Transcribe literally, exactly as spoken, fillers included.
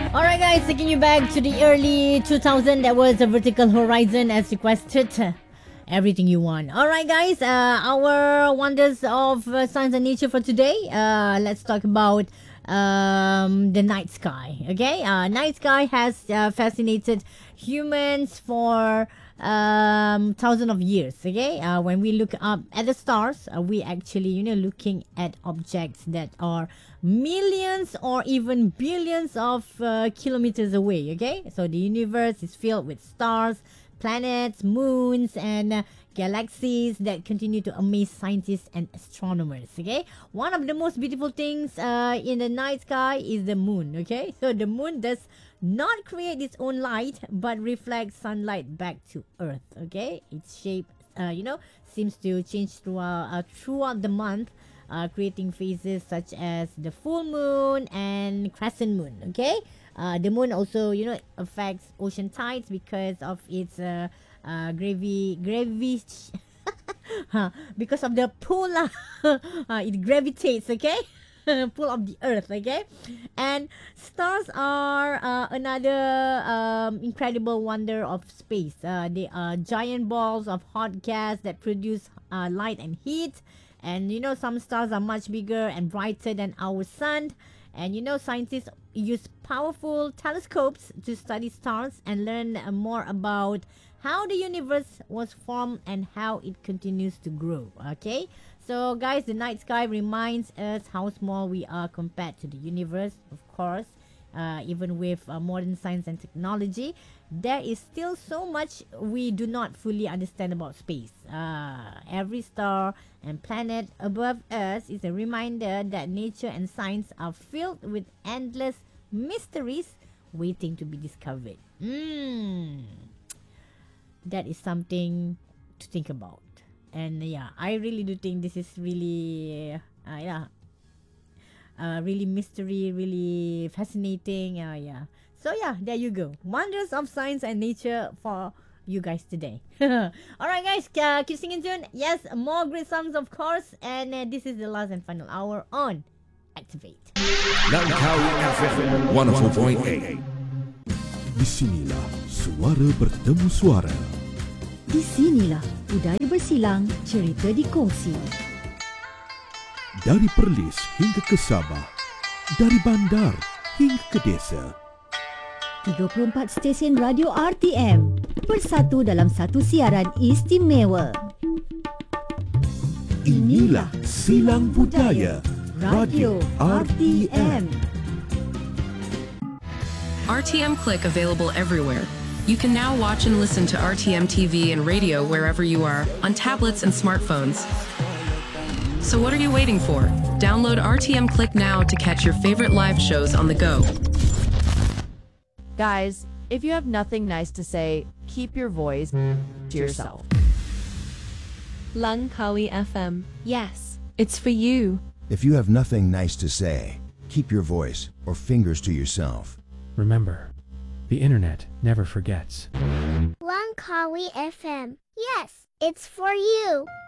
Alright guys, taking you back to the early two thousands. That was a Vertical Horizon as requested. Everything you want. Alright guys, uh, our wonders of uh, science and nature for today. Uh, let's talk about um, the night sky. Okay, uh, night sky has uh, fascinated humans for um thousand of years. Okay, uh, when we look up at the stars, uh, we actually, you know, looking at objects that are millions or even billions of uh, kilometers away. Okay, so the universe is filled with stars, planets, moons, and uh, galaxies that continue to amaze scientists and astronomers. Okay, one of the most beautiful things uh, in the night sky is the moon. Okay, so the moon does not create its own light but reflects sunlight back to Earth. Okay, its shape, uh, you know, seems to change throughout uh, throughout the month, uh, creating phases such as the full moon and crescent moon. Okay, uh, the moon also, you know, affects ocean tides because of its uh, uh, gravy gravy. Huh, because of the pull, uh, uh, it gravitates. Okay. Pull of the earth. Okay, and stars are uh, another um, incredible wonder of space. Uh, they are giant balls of hot gas that produce uh, light and heat, and you know, some stars are much bigger and brighter than our sun. And you know, scientists use powerful telescopes to study stars and learn uh, more about how the universe was formed and how it continues to grow. Okay, so guys, the night sky reminds us how small we are compared to the universe. Of course, uh, even with uh, modern science and technology, there is still so much we do not fully understand about space. Uh, every star and planet above us is a reminder that nature and science are filled with endless mysteries waiting to be discovered. Mm. That is something to think about. And yeah, I really do think this is really, uh, yeah, uh, really mystery, really fascinating. Uh, yeah. So yeah, there you go. Wonders of science and nature for you guys today. All right, guys, uh, keep singing tune. Yes, more great songs, of course. And uh, this is the last and final hour on Activate. Langkawi F M one oh four point eight. Di sinilah suara bertemu suara. Di sinilah budaya bersilang, cerita dikongsi. Dari Perlis hingga ke Sabah, dari bandar hingga ke desa. tiga puluh empat stesen radio R T M bersatu dalam satu siaran istimewa. Inilah Silang Budaya Radio R T M. R T M Click available everywhere. You can now watch and listen to R T M T V and radio wherever you are, on tablets and smartphones. So what are you waiting for? Download R T M Click now to catch your favorite live shows on the go. Guys, if you have nothing nice to say, keep your voice to yourself. Langkawi F M. Yes, it's for you. If you have nothing nice to say, keep your voice or fingers to yourself. Remember, the internet never forgets. Langkawi F M. Yes, it's for you.